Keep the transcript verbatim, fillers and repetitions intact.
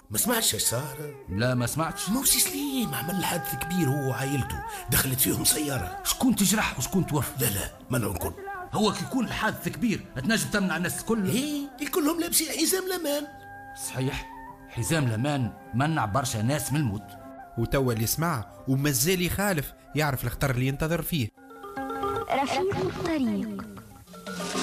ما سمعتش ايش صار؟ لا ما سمعتش. موسي سليم عمل حادث كبير هو وعائلته، دخلت فيهم سيارة. شكون تجرح وشكون توفى؟ لا لا ما نكون. هو كي يكون الحادث كبير تنجم تمنع الناس الكل؟ ايه الكلهم لابسين حزام الامان. صحيح، حزام الامان منع برشا ناس من الموت. وتوا اللي يسمع ومازال يخالف يعرف الخطر اللي ينتظر فيه. رفيق الطريق.